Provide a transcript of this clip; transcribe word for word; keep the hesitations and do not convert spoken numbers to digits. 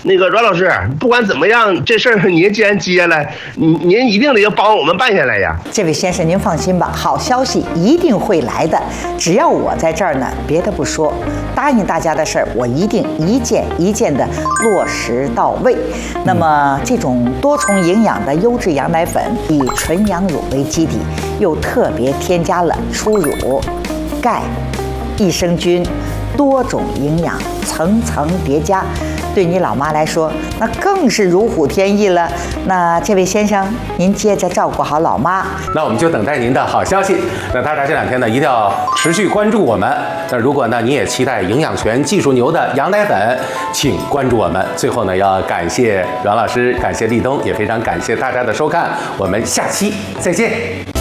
那个阮老师，不管怎么样，这事儿您既然接了，您您一定得要帮我们办下来呀。 这位先生，您放心吧，好消息一定会来的。只要我在这儿呢，别的不说，答应大家的事儿，我一定一件一件的落实到位。那么，这种多重营养的优质羊奶粉，以纯羊乳为基底，又特别添加了初乳、钙、益生菌。多种营养层层叠加，对你老妈来说，那更是如虎添翼了。那这位先生，您接着照顾好老妈。 那我们就等待您的好消息。那大家这两天呢，一定要持续关注我们。那如果呢，你也期待营养全、技术牛的羊奶粉，请关注我们。最后呢，要感谢阮老师，感谢立冬，也非常感谢大家的收看。我们下期再见。